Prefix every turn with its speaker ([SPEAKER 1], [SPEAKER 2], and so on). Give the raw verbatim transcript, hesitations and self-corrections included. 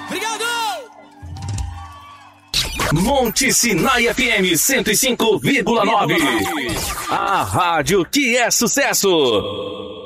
[SPEAKER 1] Obrigado!
[SPEAKER 2] Monte Sinai F M cento e cinco vírgula nove. A rádio que é sucesso.